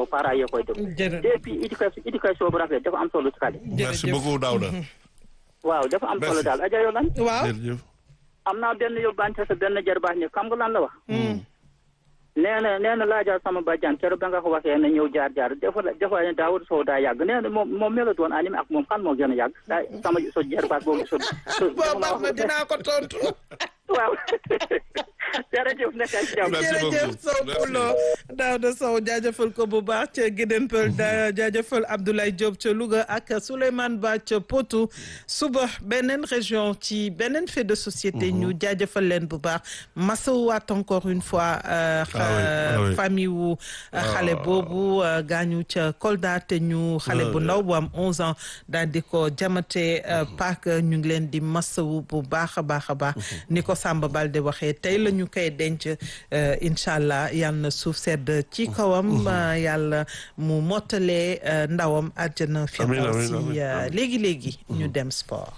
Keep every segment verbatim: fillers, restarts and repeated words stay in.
parents yi koy déglu. et puis éducation éducation bu rafet dafa am solo ci xale. merci beaucoup Daouda. waaw dafa am solo daal Adja yow lan. waaw jërëjëf. am naa benn yóbbante sa benn jarbaax ne xam nga lan la wax. nee na nee na laajal sama bàjjan keroog ba nga ko waxee na ñëw jaar jaar dafa la dafa ne Daouda Sow daa yàgg nee na moom moom mi la doon animé ak moom kan moo gën a yàgg daa sama so jarbaax boobu so. boo baax na dinaa ko tontu. waaw jërëjëf nekk ak jàmm. jërëjëf Sow Poulo Daouda Sow jaajëfal ko bu baax ca Guédémpel da jaajëfal Abdoulaye Diop ca Louga ak Souleymane Ba ca Potou suba beneen région ci beneen fait de société ñu jaajëfal leen bu baax masawaat encore une fois famille wu xale boobu gaañu ca Kolda te ñu xale bu ndaw bu am onze ans daal di ko jamate paak ñu ngi leen di masawu bu baax a baax a baax ni ko Samba Balde waxee tey la ñu koy denc incha allah yal na suuf sedd ci kawam yàlla mu mottalee ndawam àjjana firdawsi léegi léegi ñu dem sport.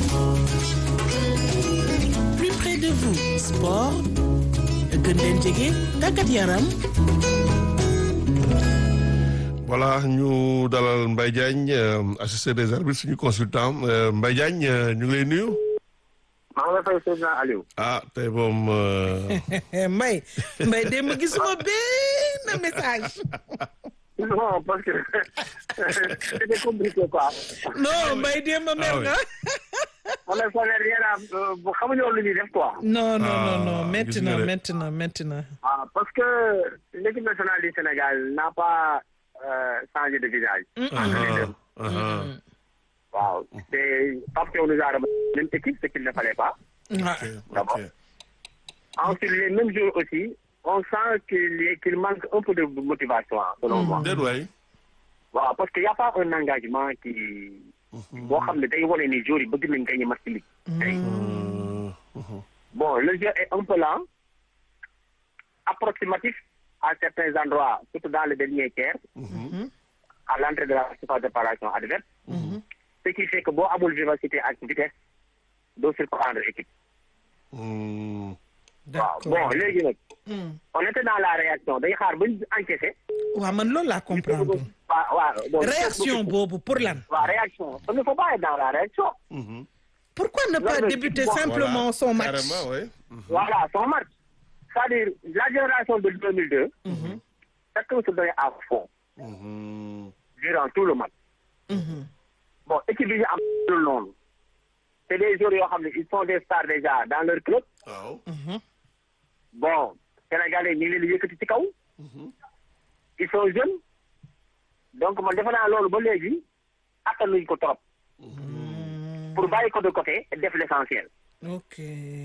Plus près de vous sport gën leen jege tàggat yaram. voilà ñu dalal Mbaye Diagne assisté des arbitres suñu consultant Mbaye Diagne ñu ngi lay nuyu. maa ngi lay fay Seydina Aliou. ah tey moom. Mbaye Mbaye démb gisuma benn message. non parce que c'était compliqué quoi. non Mbaye démb mer nga. on est foog ne bu xamuñu woon lu ñuy def quoi. non non non non métti na métti na métti na. ah parce que l'équipe nationale du Sénégal n'a pas changé de visage. waaw te Pape Thiaw nous a remis même équipe ce qu'il ne fallait pas. d'abord. Ensuite les mêmes jours aussi on sent qu'il qu'il manque un peu de motivation selon moi. déet waay. waaw parce que y a pas un engagement qui. boo xam ne day wane ni joueurs yi bëgg nañ gagner match bi. tey bon le jeu est un peu lent approximatif à certains endroits surtout dans le dernier tiers. à l'entrée de la surface de préparation adverse. ce qui fait que boo amul vivacité ak vitesse doo surprendre équipe. waaw bon léegi nag. on était dans la réaction day xaar ba ñu encaissé. waaw man loolu laa comprendre. waaw waaw réaction boobu pour lan. waaw réaction il ne faut pas être dans la réaction. pourquoi ne pas débuter simplement son match. carrément oui. voilà son match. c'est-à-dire la génération de deux mille deux. chacun se donnait à fond. durant tout le match. bon équipe bi ñu am lu noonu. c'est des joueurs yoo xam ne ils sont des stars déjà dans leur club. waaw. bon Sénégalais ñu ngi leen di yëkkati ci kaw. ils sont jeunes. donc man defe naa loolu ba léegi attanuñ ko trop. pour bàyyi ko de côté def l'essentiel. ok.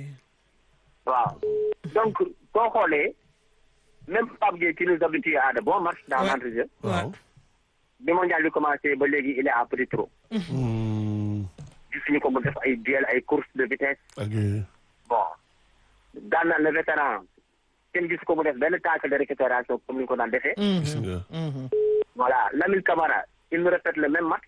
waaw donc soo xoolee même Pape Gueye qui nous habitue à de bons matchs dans l'entrejeu. waaw. bi mondial bi commencé ba léegi il est à petit trop. gisuñu ko mu def ay duel ay courses de vitesse. ok. bon daan na le vétéran kenn gis ko mu def benn tacle de récupération comme ni ñu ko daan defee. gis nga. voilà Lamine Camara il nous répète le même match.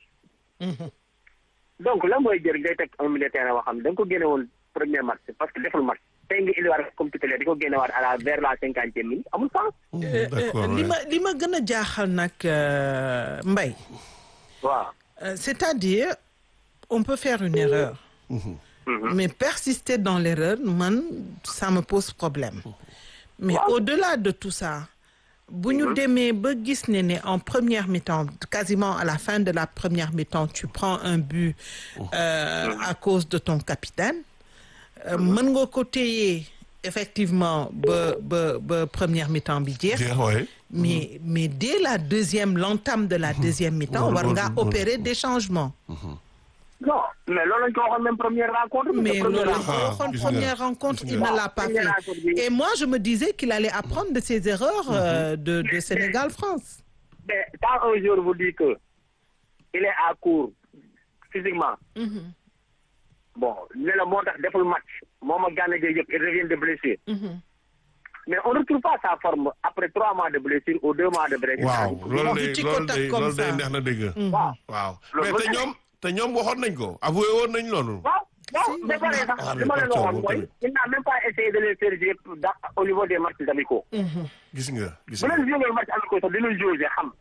donc la mooy jër ngay teg un milieu de terrain boo xam ne da nga ko génne woon premier match parce que deful match tey nga indiwaat comme titulaire di ko génnewaat à la vers la cinquantième minute amul sens. d'accord li ma li ma gën a jaaxal nag Mbaye. waaw. c'est-à-dire on peut faire une erreur. mais persister dans l'erreur man ça me pose problème. mais au-delà de tout ça. bu ñu demee ba gis ne ne en première mi-temps quasiment à la fin de la première mi-temps tu prends un but euh, à cause de ton capitaine mën nga ko téye effectivement ba ba ba première mi-temps bi jeex mais mais dès la deuxième l'entame de la deuxième mi-temps war ngaa opérer des changements. non mais loolu lañ ko waxoon même première rencontre. mais loolu lañ ko waxoon première rencontre il ne l'a pas fait et moi je me disais qu'il allait apprendre de ses erreurs euh, de de Sénégal-France. mais quand un joueur vous dit que il est à court physiquement. bon ne la moo tax deful match moom ak Gana Gueye yëpp il revient de blessure. mais on ne retrouve pas sa forme après trois mois de blessure ou deux mois de blessure. waaw loolu day loolu day loolu day neex na dégg. waaw waaw mais te ñoom. te ñoom waxoon nañ ko avoué woon nañ loolu. waaw waaw mais pare sax li ma leen waxoon mooy il n'a même pas essayé de les faire jouer au niveau des matchs amicaux. gis nga gis bu nga. leen joué match amicaux sax dinañ joué xam